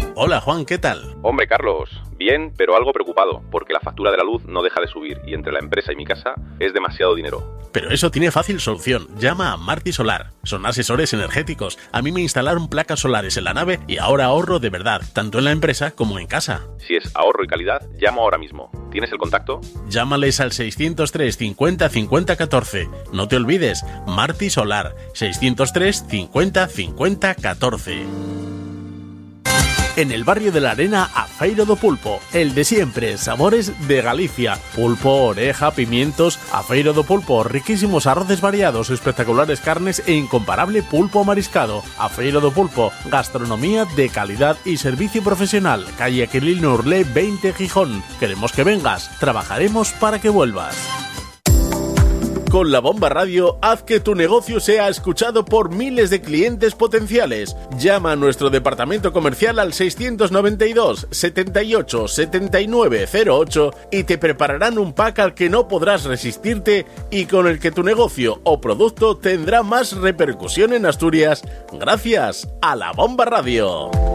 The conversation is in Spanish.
Hola Juan, ¿qué tal? Hombre Carlos, bien, pero algo preocupado, porque la factura de la luz no deja de subir y entre la empresa y mi casa es demasiado dinero. Pero eso tiene fácil solución. Llama a Marti Solar. Son asesores energéticos. A mí me instalaron placas solares en la nave y ahora ahorro de verdad, tanto en la empresa como en casa. Si es ahorro y calidad, llamo ahora mismo. ¿Tienes el contacto? Llámales al 603 50 50 14. No te olvides, Marti Solar. 603 50 50 14. En el barrio de la Arena, a Feiro do Pulpo, el de siempre, sabores de Galicia, pulpo, oreja, pimientos, a Feiro do Pulpo, riquísimos arroces variados, espectaculares carnes e incomparable pulpo mariscado. A Feiro do Pulpo, gastronomía de calidad y servicio profesional, calle Aquilino Urlé 20 Gijón. Queremos que vengas, trabajaremos para que vuelvas. Con La Bomba Radio, haz que tu negocio sea escuchado por miles de clientes potenciales. Llama a nuestro departamento comercial al 692 78 79 08 y te prepararán un pack al que no podrás resistirte y con el que tu negocio o producto tendrá más repercusión en Asturias gracias a La Bomba Radio.